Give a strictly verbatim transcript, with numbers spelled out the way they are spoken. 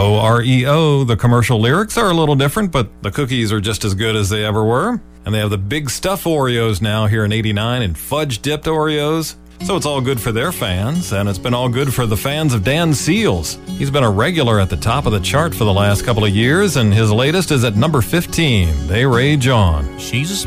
O R E O. The commercial lyrics are a little different, but the cookies are just as good as they ever were. And they have the Big Stuff Oreos now here in eighty-nine and fudge-dipped Oreos. So it's all good for their fans, and it's been all good for the fans of Dan Seals. He's been a regular at the top of the chart for the last couple of years, and his latest is at number fifteen. They Rage On. She's a